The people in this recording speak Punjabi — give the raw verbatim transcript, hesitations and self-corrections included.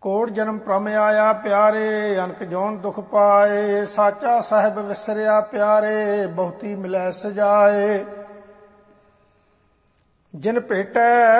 ਕੋਟ ਜਨਮ ਭ੍ਰਮ ਆਇਆ ਪਿਆਰੇ, ਅਨਕ ਜੋਨ ਦੁਖ ਪਾਏ। ਸਾਚਾ ਸਾਹਿਬ ਵਿਸਰਿਆ ਪਿਆਰੇ, ਬਹੁਤੀ ਮਿਲੈ ਸਜਾਏ। ਜਿਨ ਭੇਟੈ